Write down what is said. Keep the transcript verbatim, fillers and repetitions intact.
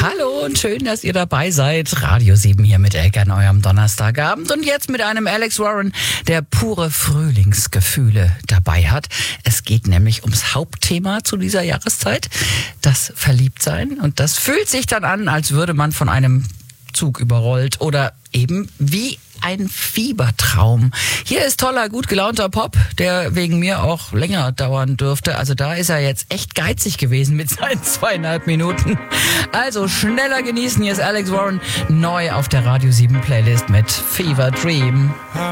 Hallo und schön, dass ihr dabei seid. Radio sieben hier mit Elke an eurem Donnerstagabend und jetzt mit einem Alex Warren, der pure Frühlingsgefühle dabei hat. Es geht nämlich ums Hauptthema zu dieser Jahreszeit, das Verliebtsein. Und das fühlt sich dann an, als würde man von einem Zug überrollt oder eben wie ein Fiebertraum. Hier ist toller, gut gelaunter Pop, der wegen mir auch länger dauern dürfte. Also da ist er jetzt echt geizig gewesen mit seinen zweieinhalb Minuten. Also schneller genießen. Hier ist Alex Warren neu auf der Radio sieben Playlist mit Fever Dream.